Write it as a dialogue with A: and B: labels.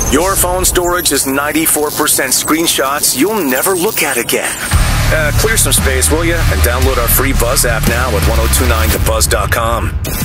A: Your phone storage is 94% screenshots you'll never look at again. Clear some space, will ya? And download our free Buzz app now at 1029thebuzz.com.